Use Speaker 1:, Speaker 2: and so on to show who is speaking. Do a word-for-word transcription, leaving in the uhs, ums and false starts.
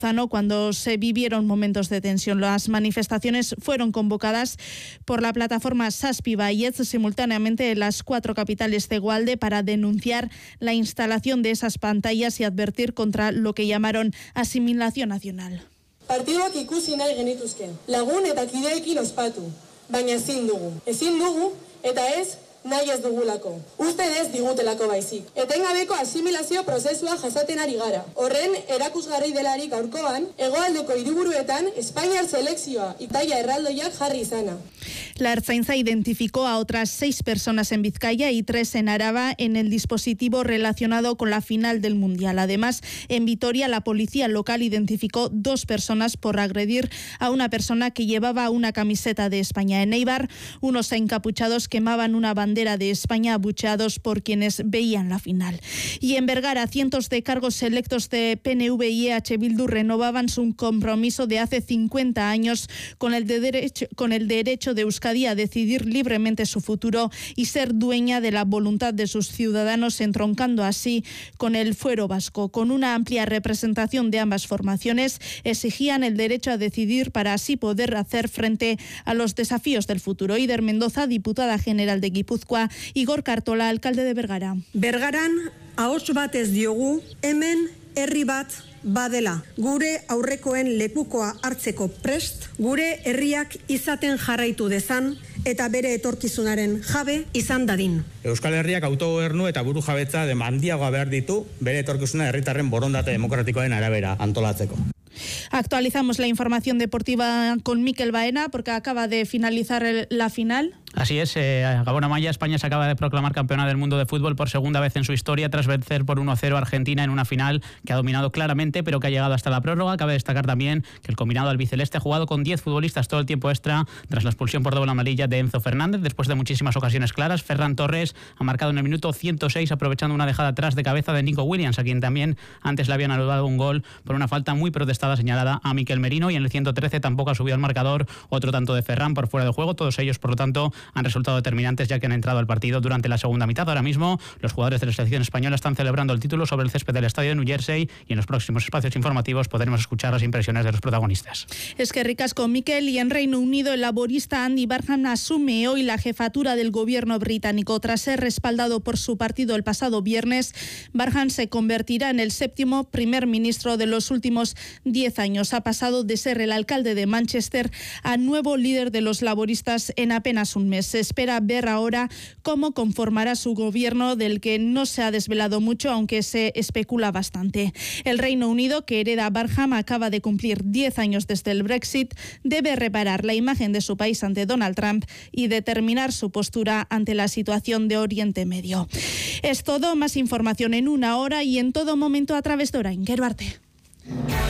Speaker 1: cuando se vivieron momentos de tensión. Las manifestaciones fueron convocadas por la plataforma Zazpi Baietz simultáneamente en las cuatro capitales de Hegoalde para denunciar la instalación de esas pantallas y advertir contra lo que llamaron asimilación nacional.
Speaker 2: Partiduak ikusi nahi genituzke, lagun eta kideekin ospatu, baina ezin dugu. Ezin dugu eta ez nahi ez dugulako. Uste ez digutelako baizik. Etengabeko asimilazio prozesua jasaten ari gara. Horren erakusgarri delarik gaurkoan, hegoaldeko hiriburuetan Espainiar selekzioa itaia erraldoiak jarri izana.
Speaker 1: La Ertzaintza identificó a otras seis personas en Vizcaya y tres en Araba en el dispositivo relacionado con la final del Mundial. Además, en Vitoria, la policía local identificó dos personas por agredir a una persona que llevaba una camiseta de España. En Eibar, unos encapuchados quemaban una bandera de España abucheados por quienes veían la final. Y en Vergara, cientos de cargos electos de P N V y E H Bildu renovaban su compromiso de hace cincuenta años con el, de derecho, con el derecho de Euskadi a decidir libremente su futuro y ser dueña de la voluntad de sus ciudadanos, entroncando así con el fuero vasco. Con una amplia representación de ambas formaciones, exigían el derecho a decidir para así poder hacer frente a los desafíos del futuro. Ider Mendoza, diputada general de Gipuzkoa, Igor Cartola, alcalde de Vergara.
Speaker 3: Bergaran ahots batez diogu, hemen herri bat badela, gure aurrekoen lekukoa hartzeko prest, gure herriak izaten jarraitu dezan eta bere etorkizunaren jabe izan dadin.
Speaker 4: Euskal Herriak autogobernu eta buru jabetza demandiagoa behar ditu bere etorkizuna herritarren borondate demokratikoen arabera antolatzeko.
Speaker 1: Actualizamos la información deportiva con Mikel Baena porque acaba de finalizar el, la final.
Speaker 5: Así es, eh, Gabón Amaya, España se acaba de proclamar campeona del mundo de fútbol por segunda vez en su historia tras vencer por uno cero a Argentina en una final que ha dominado claramente pero que ha llegado hasta la prórroga. Cabe destacar también que el combinado albiceleste ha jugado con diez futbolistas todo el tiempo extra tras la expulsión por doble amarilla de Enzo Fernández. Después de muchísimas ocasiones claras, Ferran Torres ha marcado en el minuto ciento seis aprovechando una dejada atrás de cabeza de Nico Williams, a quien también antes le habían anulado un gol por una falta muy protestada señalada a Mikel Merino, y en el ciento trece tampoco ha subido al marcador otro tanto de Ferran por fuera de juego. Todos ellos, por lo tanto, han resultado determinantes ya que han entrado al partido durante la segunda mitad. Ahora mismo los jugadores de la selección española están celebrando el título sobre el césped del estadio de New Jersey y en los próximos espacios informativos podremos escuchar las impresiones de los protagonistas.
Speaker 1: Es que ricas con Mikel. Y en Reino Unido el laborista Andy Barham asume hoy la jefatura del gobierno británico. Tras ser respaldado por su partido el pasado viernes, Barham se convertirá en el séptimo primer ministro de los últimos diez años. Ha pasado de ser el alcalde de Manchester a nuevo líder de los laboristas en apenas un mes. Se espera ver ahora cómo conformará su gobierno, del que no se ha desvelado mucho, aunque se especula bastante. El Reino Unido, que hereda Barham, acaba de cumplir diez años desde el Brexit, debe reparar la imagen de su país ante Donald Trump y determinar su postura ante la situación de Oriente Medio. Es todo, más información en una hora y en todo momento a través de Orain. Gero arte.